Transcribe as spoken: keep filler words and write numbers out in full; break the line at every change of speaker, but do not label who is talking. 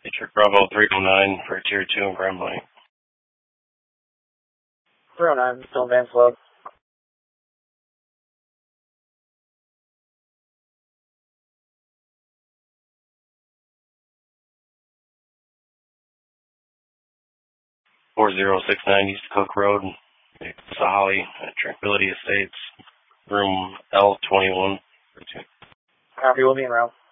Matrix Bravo three oh nine for Tier two in Grand Blanc.
three oh nine, still advanced load.
four oh six nine East Cook Road, Sahali, Tranquility Estates, room L twenty-one.
Copy, we'll be in route.